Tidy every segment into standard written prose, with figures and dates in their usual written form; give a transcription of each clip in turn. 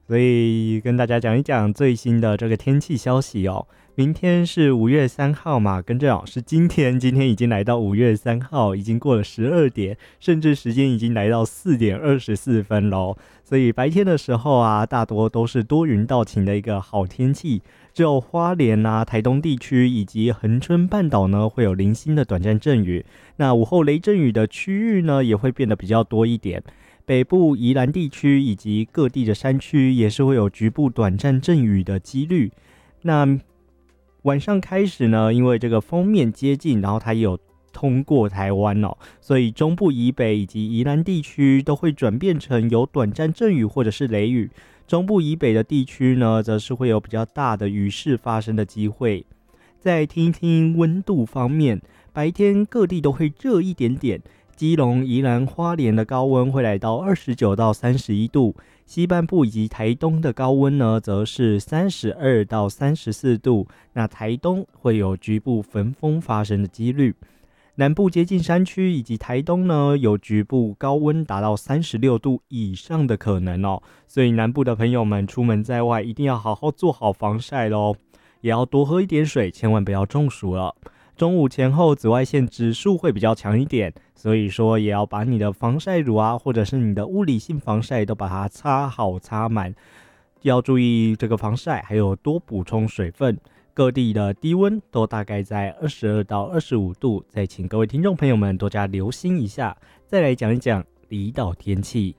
所以跟大家讲一讲最新的这个天气消息哦。明天是5月3号嘛，跟正好是今天已经来到5月3号，已经过了12点，甚至时间已经来到4:24咯。所以白天的时候啊，大多都是多云到晴的一个好天气，只有花莲啊、台东地区以及恒春半岛呢会有零星的短暂阵雨。那午后雷阵雨的区域呢也会变得比较多一点。北部宜兰地区以及各地的山区也是会有局部短暂阵雨的几率。那晚上开始呢，因为这个锋面接近，然后它也有通过台湾哦，所以中部以北以及宜兰地区都会转变成有短暂阵雨或者是雷雨。中部以北的地区呢，则是会有比较大的雨势发生的机会。再听一听温度方面，白天各地都会热一点点。基隆、宜兰、花莲的高温会来到29到31度，西半部以及台东的高温呢，则是32到34度。那台东会有局部焚风发生的几率。南部接近山区以及台东呢，有局部高温达到36度以上的可能哦。所以南部的朋友们出门在外一定要好好做好防晒咯，也要多喝一点水，千万不要中暑了。中午前后紫外线指数会比较强一点，所以说也要把你的防晒乳啊，或者是你的物理性防晒都把它擦好擦满，要注意这个防晒，还有多补充水分。各地的低温都大概在22到25度，再请各位听众朋友们多加留心一下。再来讲一讲离岛天气。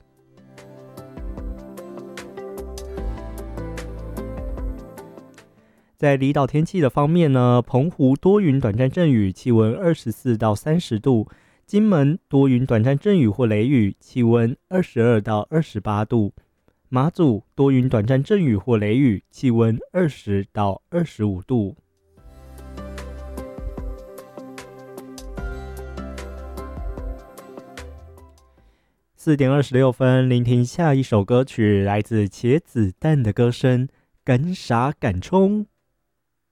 在离岛天气的方面呢，澎湖多云短暂阵雨，气温24到30度；金门多云短暂阵雨或雷雨，气温22到28度；马祖多云短暂阵雨或雷雨，气温20到25度。4点26分，聆听下一首歌曲，来自茄子蛋的歌声，敢傻敢冲。